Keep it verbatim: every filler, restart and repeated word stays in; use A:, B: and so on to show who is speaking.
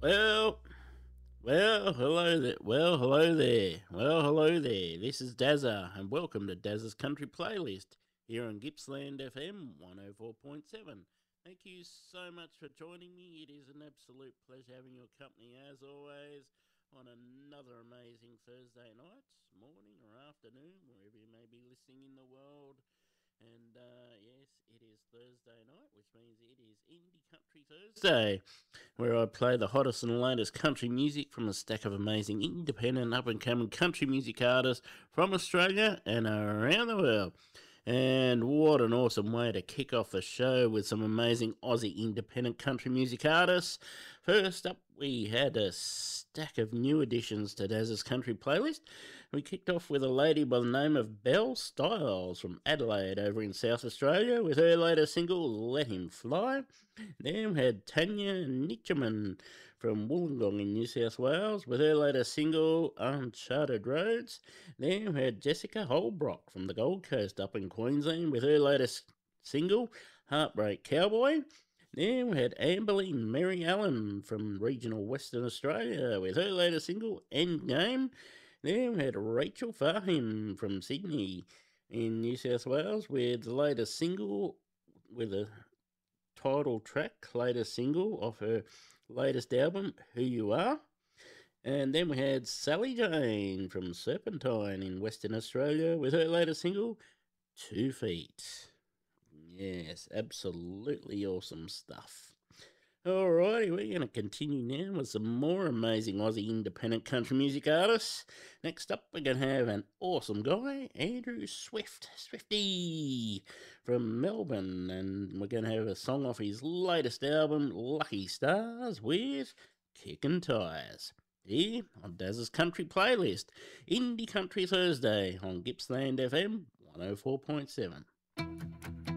A: Well, well, hello there. Well, hello there. Well, hello there. This is Dazza, and welcome to Dazza's Country Playlist here on Gippsland F M one oh four point seven. Thank you so much for joining me. It is an absolute pleasure having your company as always on another amazing Thursday night, morning, or afternoon, wherever you may be listening in the world. And uh, yes, it is Thursday night, which means it is Indie Country Thursday, where I play the hottest and latest country music from a stack of amazing independent up and coming country music artists from Australia and around the world. And what an awesome way to kick off the show with some amazing Aussie independent country music artists. First up, we had a stack of new additions to Daz's country playlist. We kicked off with a lady by the name of Belle Styles from Adelaide over in South Australia with her latest single, Let Him Fly. Then we had Tanya Nitcherman from Wollongong in New South Wales with her latest single, Uncharted Roads. Then we had Jessica Holbrook from the Gold Coast up in Queensland with her latest single, Heartbreak Cowboy. Then we had Amberly Mary Allen from regional Western Australia with her latest single, Endgame. Then we had Rachel Fahim from Sydney in New South Wales with the latest single with a title track, latest single off her latest album, Who You Are. And then we had Sally Jane from Serpentine in Western Australia with her latest single, Two Feet. Yes, absolutely awesome stuff. Alrighty, we're going to continue now with some more amazing Aussie independent country music artists. Next up, we're going to have an awesome guy, Andrew Swift, Swifty from Melbourne, and we're going to have a song off his latest album, Lucky Stars, with Kickin' Tires. Here on Daz's Country Playlist, Indie Country Thursday on Gippsland F M one oh four point seven.